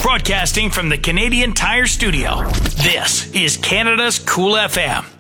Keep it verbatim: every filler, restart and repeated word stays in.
Broadcasting from the Canadian Tire Studio, this is Canada's Cool F M.